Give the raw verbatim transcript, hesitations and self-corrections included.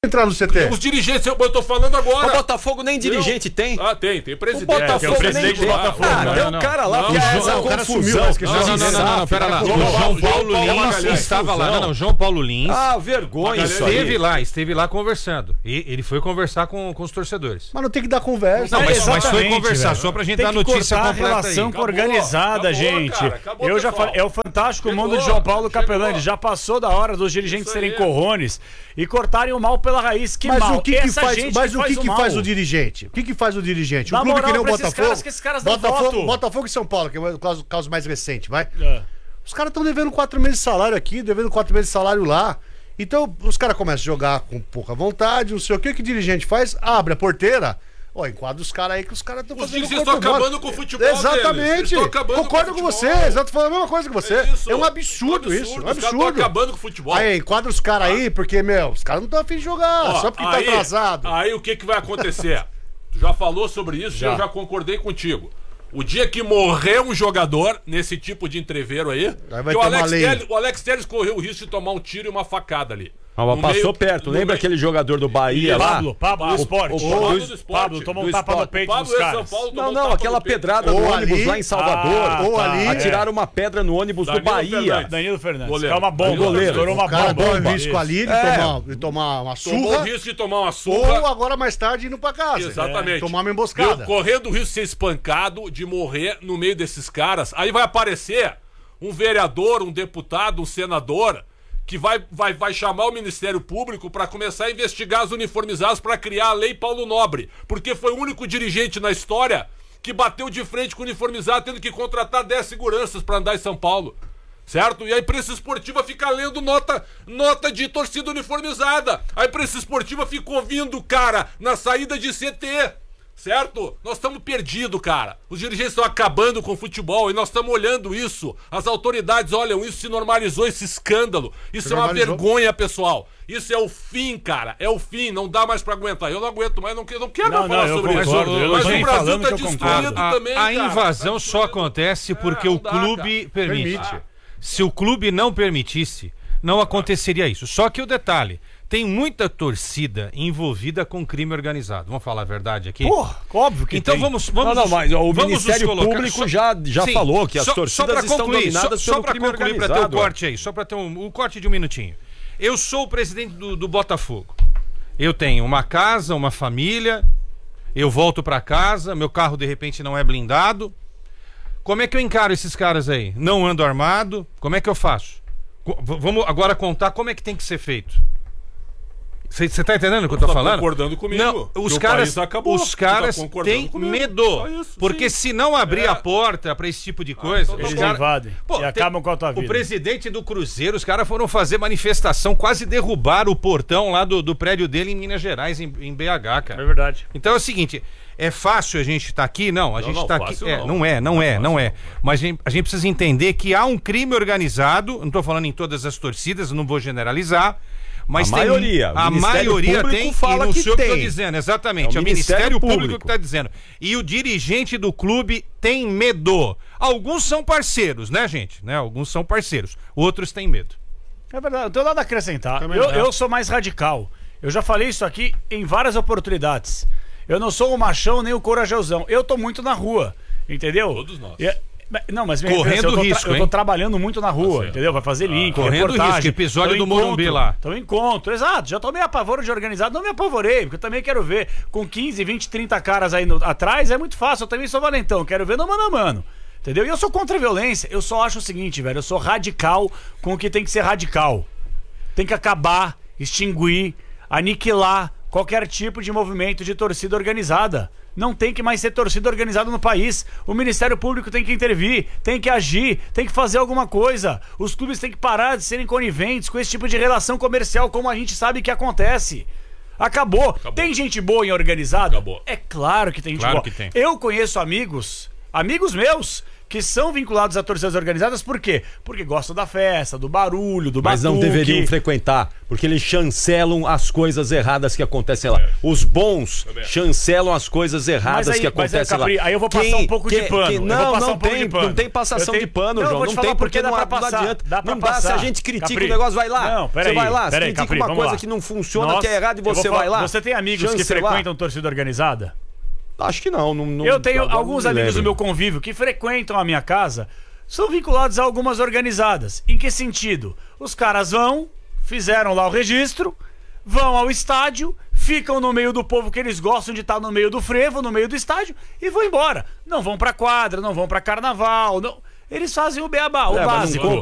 entrar no C T? Os dirigentes, eu tô falando agora. O Botafogo nem dirigente eu... tem. Ah, tem, tem presidente. O Botafogo é, tem o presidente do Botafogo. Ah, não, tem não, um cara lá que é essa confusão. Não, não, não, não, não, pera lá. O João Paulo Lins estava lá. Não, não, João Paulo Lins. Ah, vergonha isso aí. Esteve lá, esteve lá conversando. E ele foi conversar com, com os torcedores. Mas não tem que dar conversa. Não, mas, mas foi conversar, velho. só pra gente tem dar notícia cortar completa a relação aí. com a organizada, Acabou, gente. cara, acabou, eu já pessoal. falei, é o fantástico Chegou, mundo de João Paulo chegou. Capelani. Já passou da hora dos dirigentes Isso serem aí. corrones e cortarem o mal pela raiz. Que Mas mal. o que, que Essa faz, gente mas que o que, faz que o faz mal. o dirigente? O que, que faz o dirigente? Dá O clube que moral nem o pra esses Botafogo. caras, que esses caras dão Botafogo, voto. Botafogo e São Paulo, que é o caso, caso mais recente, vai. É. Os caras estão devendo quatro meses de salário aqui, devendo quatro meses de salário lá. Então, os caras começam a jogar com pouca vontade, não sei o que, que o dirigente faz, abre a porteira. Ó, enquadra os caras aí que os caras estão Os fazendo dirigentes estão acabando com o futebol Exatamente. deles. Eles estão acabando Concordo com o com futebol. você, exato, falando a mesma coisa que você. É, isso. É um absurdo, É um isso, um Os caras estão absurdo. acabando com o futebol. Aí, enquadra os caras aí, porque, meu, os caras não estão afim de jogar, Ó, só porque aí, tá atrasado. Aí o que, que vai acontecer? Tu já falou sobre isso Já. e eu já concordei contigo. O dia que morrer um jogador nesse tipo de entreveiro aí, Aí vai que o ter uma Alex, lei. Telles, o Alex Telles correu o risco de tomar um tiro e uma facada ali. Ah, mas No passou meio- perto. no Lembra meio- aquele jogador do Bahia lá? Pablo, Pablo do esporte. o- o Pablo Pablo, do esporte. Pablo tomou um Do tapa no esporte. peito Pablo dos é São caras. Paulo, tomou Não, um não, tapa aquela no peito. pedrada no Ou ônibus ali- lá em Salvador. Ah, Ou tá. ali- Atiraram uma pedra no ônibus do Danilo Bahia. Fernandes. Danilo Fernandes. Goleiro. Que é uma bomba. Danilo Fernandes. Estourou uma O cara bomba. corre o risco ali de, É. tomar, de tomar uma Tomou o surra, risco de tomar uma ou surra. agora mais tarde indo pra casa. Exatamente. É, tomar uma emboscada. Viu? Correndo o risco de ser espancado, de morrer no meio desses caras. Aí vai aparecer um vereador, um deputado, um senador, que vai, vai, vai chamar o Ministério Público para começar a investigar os uniformizados para criar a Lei Paulo Nobre. Porque foi o único dirigente na história que bateu de frente com o uniformizado, tendo que contratar dez seguranças para andar em São Paulo. Certo? E a imprensa esportiva fica lendo nota, nota de torcida uniformizada. A imprensa esportiva fica ouvindo o cara na saída de C T. Certo? Nós estamos perdidos, cara. Os dirigentes estão acabando com o futebol e nós estamos olhando isso. As autoridades olham isso, se normalizou esse escândalo. Isso Se é uma normalizou. vergonha, pessoal. Isso é o fim, cara. É o fim. Não dá mais pra aguentar. Eu não aguento mais, não, que- não quero Não, mais falar não, eu sobre concordo. isso. Eu Mas tô o Brasil falando tá que eu destruído concordo. A, também, a cara. invasão Tá só destruído. acontece porque É, o não dá, clube cara. permite. Permite. Se o clube não permitisse, não aconteceria isso. Só que o detalhe, tem muita torcida envolvida com crime organizado. Vamos falar a verdade aqui? Porra, óbvio que Então tem. vamos, vamos Não, não, mas o vamos nos Ministério colocar- Público só- já, já Sim, falou que as só- torcidas só pra estão concluir, dominadas só, pelo só pra crime concluir, pra ter o organizado. corte aí, só pra ter um, um corte de um minutinho. Eu sou o presidente do, do Botafogo. Eu tenho uma casa, uma família, eu volto pra casa, meu carro de repente não é blindado. Como é que eu encaro esses caras aí? Não ando armado, como é que eu faço? Co- v- Vamos agora contar como é que tem que ser feito. Você tá entendendo o que eu tô Tá falando? concordando comigo. Não, Que os o caras, país acabou. os Tu tá caras concordando têm comigo. medo. Só isso, Porque sim. se não abrir É. a porta pra esse tipo de coisa, então tá os Eles caras- invadem Pô, e tem- acabam com a tua vida. O presidente do Cruzeiro, os caras foram fazer manifestação, quase derrubaram o portão lá do, do prédio dele em Minas Gerais, em, em B H, É cara. verdade. Então é o seguinte, é fácil a gente estar aqui? Não, a Não, gente não, está aqui. fácil É, não. não é, não é, não é. Mas a gente, a gente precisa entender que há um crime organizado, não estou falando em todas as torcidas, não vou generalizar. Mas A tem, maioria. A O Ministério maioria Público tem, fala e não que sei o que eu tô tem. dizendo, exatamente. É É o o Ministério, Ministério Público, Público que está dizendo. E o dirigente do clube tem medo. Alguns são parceiros, né, gente? Né? Alguns são parceiros. Outros têm medo. É verdade, não tenho nada a acrescentar. Também Eu, não. eu sou mais radical. Eu já falei isso aqui em várias oportunidades. Eu não sou o machão nem o corajosão. Eu tô muito na rua, entendeu? Todos nós. E- não, mas me Correndo referência, eu tô, tra- risco, eu tô hein? trabalhando muito na rua, certo. entendeu? Vai fazer link, correndo reportagem. risco, episódio Então, do Morumbi lá. Então encontro, exato. Já tomei apavoro de organizado, não me apavorei, porque eu também quero ver com quinze, vinte, trinta caras aí no- atrás, é muito fácil. Eu também sou valentão, quero ver no mano a mano. Entendeu? E eu sou contra a violência. Eu só acho o seguinte, velho, eu sou radical com o que tem que ser radical. Tem que acabar, extinguir, aniquilar qualquer tipo de movimento de torcida organizada. Não tem que mais ser torcida organizada no país. O Ministério Público tem que intervir, tem que agir, tem que fazer alguma coisa. Os clubes têm que parar de serem coniventes com esse tipo de relação comercial, como a gente sabe que acontece. Acabou. Acabou. Tem gente boa em organizado? Acabou. É claro que tem gente Claro boa. que tem. Eu conheço amigos, amigos meus, que são vinculados a torcidas organizadas, por quê? Porque gostam da festa, do barulho, do Mas não batuque. deveriam frequentar, porque eles chancelam as coisas erradas que acontecem lá. Os bons chancelam as coisas erradas Mas aí- que mas aí, acontecem Capri, lá. aí eu vou passar um pouco de pano. Eu vou Não, passar não um pouco tem, de pano. não tem passação Eu tenho- de pano, Não, eu João. vou te Não falar tem porque porque dá não, pra não passar, adianta. dá pra Não basta passar. a gente critica Capri, o negócio, vai lá. não, peraí, você vai lá, você peraí, critica Capri, uma vamos coisa lá. que não funciona, Nossa, que é errado e eu vou você falar- vai lá. Você tem amigos que chancelar. frequentam torcida organizada? Acho que não. não, não Eu tenho agora alguns não me amigos do lembro. meu convívio que frequentam a minha casa, são vinculados a algumas organizadas. Em que sentido? Os caras vão, fizeram lá o registro, vão ao estádio, ficam no meio do povo que eles gostam de estar no meio do frevo, no meio do estádio, e vão embora. Não vão pra quadra, não vão pra carnaval, não... Eles fazem o beabá, o É, mas não básico. conta